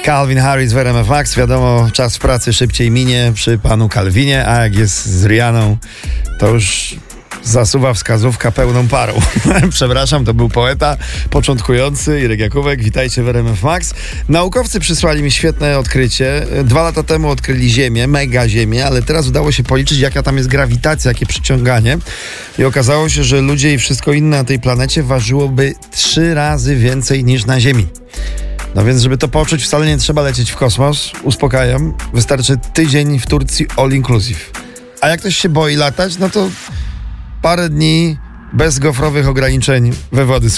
Calvin Harris w RMF Max. Wiadomo, czas w pracy szybciej minie przy panu Calvinie, a jak jest z Rihanną, to już zasuwa wskazówka pełną parą. Przepraszam, to był poeta początkujący, Irek Jakubek. Witajcie w RMF Max. Naukowcy przysłali mi świetne odkrycie. 2 lata temu odkryli Ziemię, mega Ziemię, ale teraz udało się policzyć, jaka tam jest grawitacja, jakie przyciąganie. I okazało się, że ludzie i wszystko inne na tej planecie ważyłoby 3 razy więcej niż na Ziemi. No więc, żeby to poczuć, wcale nie trzeba lecieć w kosmos. Uspokajam. Wystarczy tydzień w Turcji all inclusive. A jak ktoś się boi latać, no to parę dni bez gofrowych ograniczeń we wody.